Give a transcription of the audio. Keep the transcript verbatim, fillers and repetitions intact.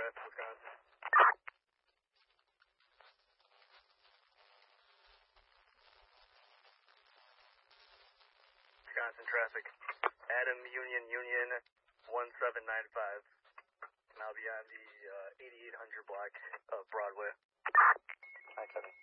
ninety-five, Wisconsin. Wisconsin traffic. Adam Union Union one seven nine five. And I'll be on the uh, eighty-eight hundred block of Broadway. Hi, Kevin.